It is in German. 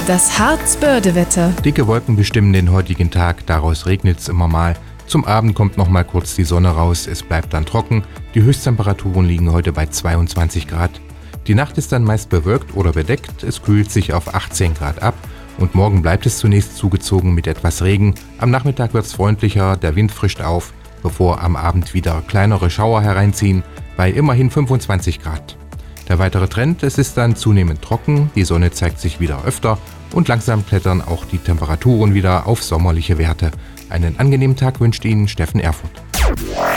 Das Harzbörde-Wetter. Dicke Wolken bestimmen den heutigen Tag, daraus regnet es immer mal. Zum Abend kommt noch mal kurz die Sonne raus, es bleibt dann trocken. Die Höchsttemperaturen liegen heute bei 22 Grad. Die Nacht ist dann meist bewölkt oder bedeckt, es kühlt sich auf 18 Grad ab. Und morgen bleibt es zunächst zugezogen mit etwas Regen. Am Nachmittag wird es freundlicher, der Wind frischt auf, bevor am Abend wieder kleinere Schauer hereinziehen, bei immerhin 25 Grad. Der weitere Trend, es ist dann zunehmend trocken, die Sonne zeigt sich wieder öfter und langsam klettern auch die Temperaturen wieder auf sommerliche Werte. Einen angenehmen Tag wünscht Ihnen Steffen Erfurt.